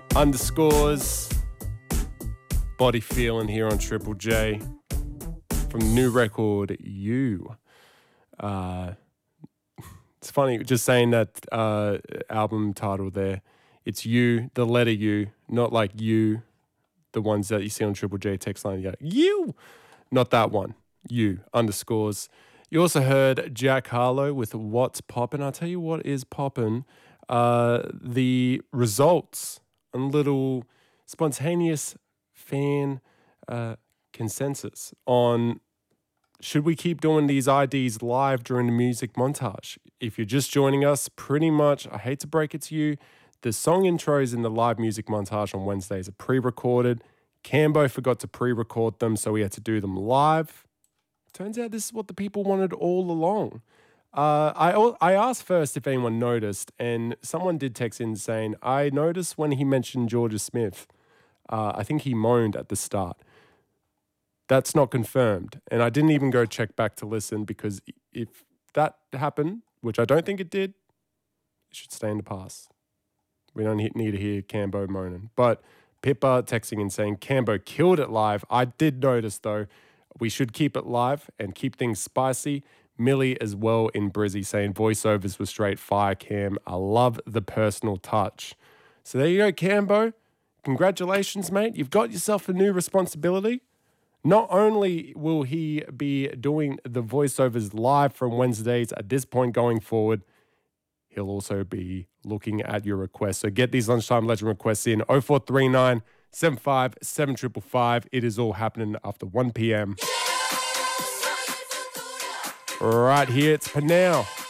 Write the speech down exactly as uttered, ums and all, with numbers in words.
underscores Body Feeling here on Triple J from the new record You. Uh, it's funny just saying that uh, album title there. It's You, the letter U, not like you, the ones that you see on Triple J text line. You go, You, not that one. You underscores. You also heard Jack Harlow with What's Poppin'. I'll tell you what is poppin'. Uh, the results, a little spontaneous fan uh, consensus on should we keep doing these I Ds live during the music montage. If you're just joining us, pretty much, I hate to break it to you, the song intros in the live music montage on Wednesdays are pre-recorded. Cambo forgot to pre-record them, so we had to do them live. Turns out this is what the people wanted all along. Uh, I I asked first if anyone noticed, and someone did text in saying, I noticed when he mentioned Georgia Smith, uh, I think he moaned at the start. That's not confirmed, and I didn't even go check back to listen because if that happened, which I don't think it did, it should stay in the past. We don't need to hear Cambo moaning. But Pippa texting and saying, Cambo killed it live. I did notice, though, we should keep it live and keep things spicy. Millie as well in Brizzy saying voiceovers were straight fire, Cam. I love the personal touch. So there you go, Cambo. Congratulations, mate. You've got yourself a new responsibility. Not only will he be doing the voiceovers live from Wednesdays at this point going forward, he'll also be looking at your requests. So get these Lunchtime Legend requests in oh four three nine, seven five seven five five five. It is all happening after one p.m. Right here, it's Panau.